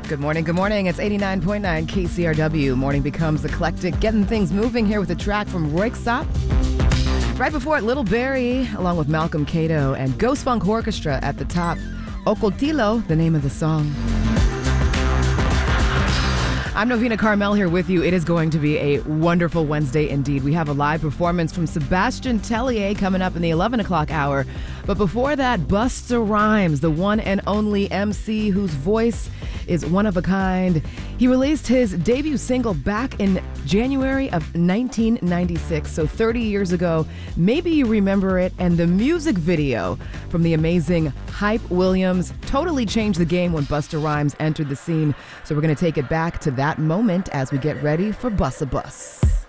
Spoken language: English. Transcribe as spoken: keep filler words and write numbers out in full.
Good morning, good morning. It's eighty-nine point nine K C R W. Morning becomes eclectic, getting things moving here with a track from Röyksopp. Right before it, Little Barrie, along with Malcolm Cato and Ghost Funk Orchestra at the top. Okoltilo, the name of the song. I'm Novena Carmel here with you. It is going to be a wonderful Wednesday indeed. We have a live performance from Sebastian Tellier coming up in the eleven o'clock hour. But before that, Busta Rhymes, the one and only M C whose voice is one of a kind. He released his debut single back in January of nineteen ninety-six, so thirty years ago. Maybe you remember it, and the music video from the amazing Hype Williams totally changed the game when Busta Rhymes entered the scene. So we're going to take it back to that moment as we get ready for Bussa Bus.